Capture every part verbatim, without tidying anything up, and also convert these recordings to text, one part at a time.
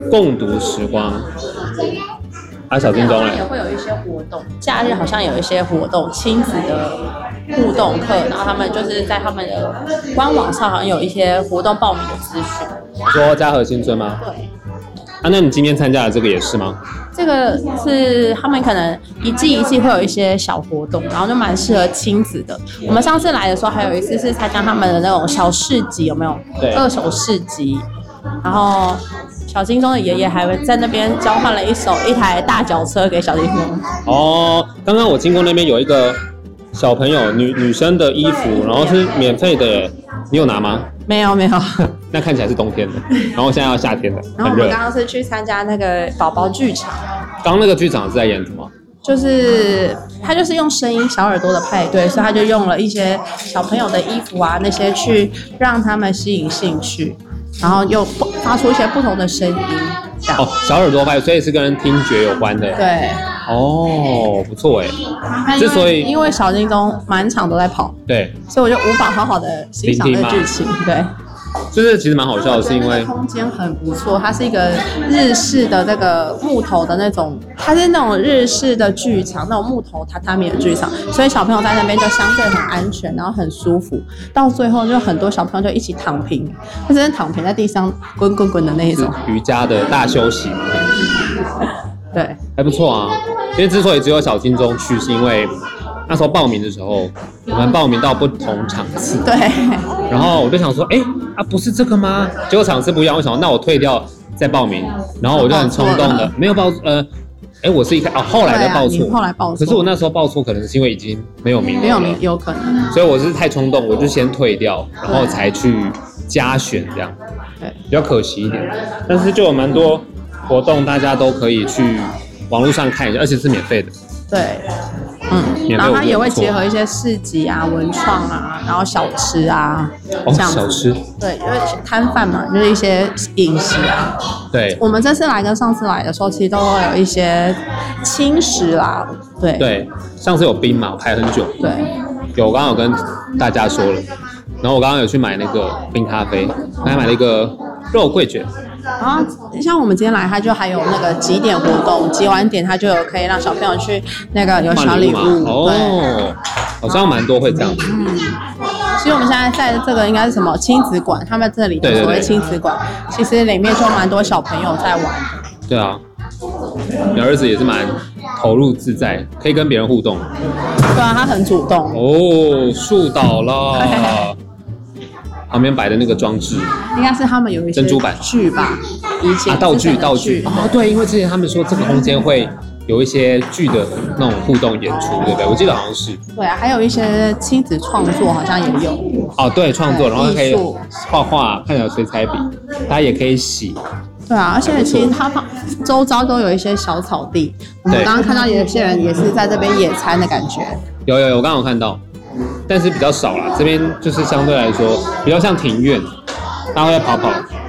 共读时光。啊，小金钟嘞也会有一些活动，假日好像有一些活动，亲子的互动课，然后他们就是在他们的官网上好像有一些活动报名的资讯。 你说嘉禾新村吗？ 对。 啊，那你今天参加的这个也是吗？ 这个是他们可能一季一季会有一些小活动，然后就蛮适合亲子的。我们上次来的时候，还有一次是参加他们的那种小市集，有没有？ 对。 二手市集，然后小金钟的爷爷还会在那边交换了一手一台大脚车给小金钟。 哦，刚刚我经过那边有一个小朋友女女生的衣服，然后是免费的耶，你有拿吗？ 没有没有。 那看起来是冬天的，然后现在要夏天的， 然后我们刚刚是去参加那个宝宝剧场。 刚刚那个剧场是在演什么？ 就是他就是用声音小耳朵的派对，所以他就用了一些小朋友的衣服啊那些去让他们吸引兴趣，然后又发出一些不同的声音。 哦，小耳朵派，所以是跟听觉有关的。 对。 哦，不错哎。之所以因为小金钟满场都在跑， 对， 所以我就无法好好的欣赏这剧情。对。 就是其实蛮好笑的，是因为空间很不错，它是一个日式的那个木头的那种，它是那种日式的剧场，那种木头榻榻米的剧场，所以小朋友在那边就相对很安全，然后很舒服。到最后就很多小朋友就一起躺平，他真的躺平在地上滚滚滚的那一种， 瑜伽的大休息。 对， 还不错啊。因为之所以只有小金钟去，是因为那时候报名的时候，我们报名到不同场次， 对。 然后我就想说，哎、欸、啊，不是这个吗？结果场次不一样，我想说那我退掉再报名，然后我就很冲动的，没有报呃，哎、欸，我是一开哦后来的报错， 后来报错， 可是我那时候报错，可能是因为已经没有名额了， 没有名有可能， 所以我是太冲动，我就先退掉，然后才去加选这样， 对， 比较可惜一点，但是就有蛮多活动，大家都可以去网络上看一下，而且是免费的， 对。嗯，然后它也会结合一些市集啊、文创啊，然后小吃啊， 哦，小吃， 对，因为摊贩嘛，就是一些饮食啊。 对， 我们这次来跟上次来的时候，其实都会有一些轻食啦，对。 对，上次有冰嘛，我排很久。 对， 有，我刚刚有跟大家说了，然后我刚刚有去买那个冰咖啡，还买了一个肉桂卷。 然后像我们今天来，它就还有那个集点活动，集完点它就有可以让小朋友去那个有小礼物。 哦，好像蛮多会这样子。 嗯，其实我们现在在这个应该是什么亲子馆，他们这里的所谓亲子馆，其实里面就蛮多小朋友在玩的。 对啊，你儿子也是蛮投入自在，可以跟别人互动。 对啊，他很主动。 哦，树倒了。旁边摆的那个装置， 应该是他们有一些珍珠板剧吧，以前啊道具道具哦，对，因为之前他们说这个空间会有一些剧的那种互动演出，对不对？我记得好像是。 对啊，还有一些亲子创作好像也有。 哦，对，创作，然后可以画画，看起来有水彩笔，大家也可以洗。 对啊，而且其实它周遭都有一些小草地，我们刚刚看到有些人也是在这边野餐的感觉。 有有有，我刚刚有看到。但是比较少啦，这边就是相对来说比较像庭院，大家会跑跑。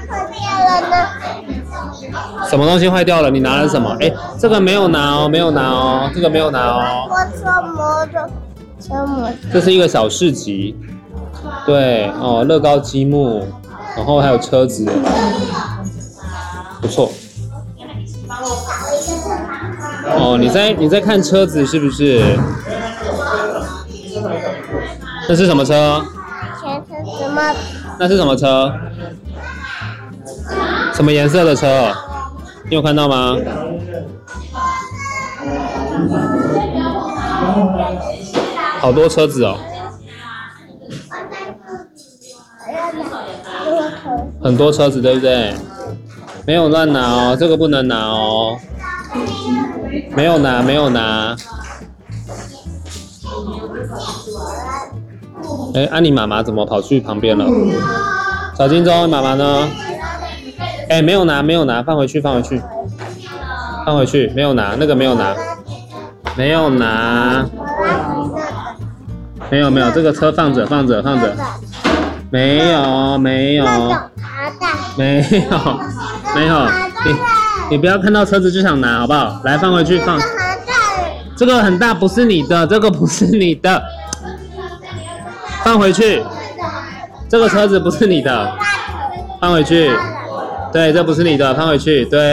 什么东西坏掉了？你拿了什么？哎、欸，这个没有拿哦，没有拿哦，这个没有拿哦。 我什么的？什么？ 这是一个小市集，对哦，乐高积木，然后还有车子，不错。哦，你在你在看车子是不是？那是什么车？ 什么？ 那是什么车？什么颜色的车？你有看到吗？好多车子哦，很多车子对不对？没有乱拿哦，这个不能拿哦，没有拿，没有拿。哎，安妮妈妈怎么跑去旁边了？小金钟，妈妈呢？哎，没有拿，没有拿，放回去，放回去，放回去，没有拿，那个没有拿，没有拿，没有没有，这个车放着，放着，放着，没有没有，没有没有，你你不要看到车子就想拿，好不好？来，放回去，放。这个很大，不是你的，这个不是你的。放回去，这个车子不是你的，放回去。 对，这不是你的，放回去。对。